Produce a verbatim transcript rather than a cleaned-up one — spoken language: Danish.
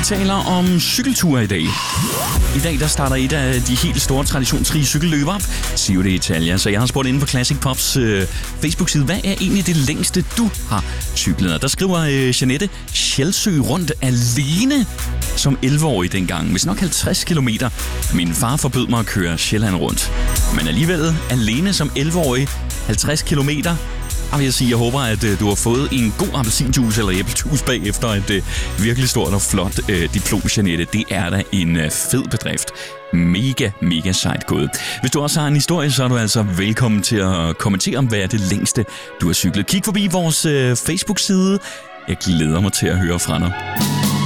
taler om cykelture i dag. I dag der starter et af de helt store traditionsrige cykelløb op, Giro d'Italia. Så jeg har spurgt inden for Classic Pops øh, Facebook-side, hvad er egentlig det længste, du har cyklet? Der skriver øh, Jeanette Sjælsø rundt alene som elleve-årig dengang, hvis nok halvtreds kilometer. Min far forbød mig at køre Sjælland rundt. Men alligevel alene som elleve-årig, halvtreds kilometer. Jeg vil sige, jeg håber, at øh, du har fået en god appelsinjuice eller æblejuice bagefter et øh, virkelig stort og flot øh, diplom, Jeanette. Det er da en øh, fed bedrift. Mega, mega sejt gået. Hvis du også har en historie, så er du altså velkommen til at kommentere om, hvad er det længste, du har cyklet. Kig forbi vores øh, Facebook-side. Jeg glæder mig til at høre fra dig.